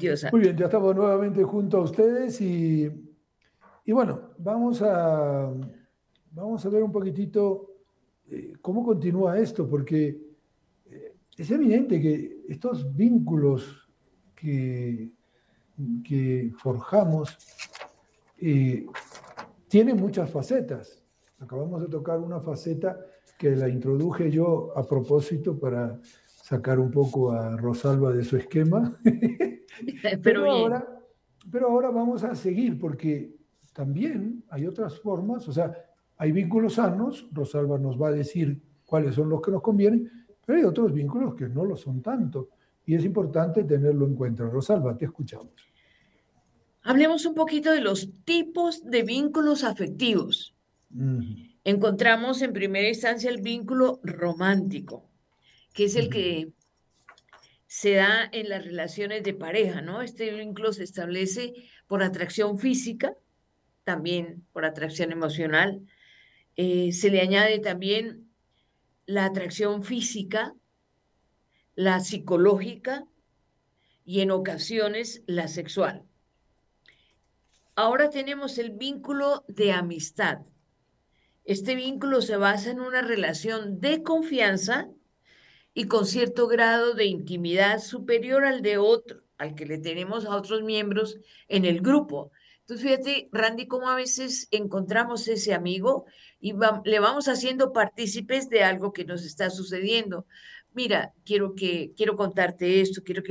Muy Santo. bien, ya estamos nuevamente junto a ustedes y bueno, vamos a ver un poquitito cómo continúa esto, porque es evidente que estos vínculos que, que forjamos eh, tienen muchas facetas. Acabamos de tocar una faceta que la introduje yo a propósito para sacar un poco a Rosalba de su esquema. Pero Pero bien. ahora, pero ahora vamos a seguir porque también hay otras formas, o sea, hay vínculos sanos, Rosalba nos va a decir cuáles son los que nos convienen, pero hay otros vínculos que no lo son tanto y es importante tenerlo en cuenta. Rosalba, te escuchamos. Hablemos un poquito de los tipos de vínculos afectivos. Ujú, Encontramos en primera instancia el vínculo romántico, que es el ujú, que se da en las relaciones de pareja, ¿no? Este vínculo se establece por atracción física, también por atracción emocional. Se le añade también la atracción física, la psicológica y en ocasiones la sexual. Ahora tenemos el vínculo de amistad. Este vínculo se basa en una relación de confianza y con cierto grado de intimidad superior al de otro, al que le tenemos a otros miembros en el grupo. Entonces, fíjate, Randy, cómo a veces encontramos ese amigo y le vamos haciendo partícipes de algo que nos está sucediendo. Mira, quiero contarte esto, quiero que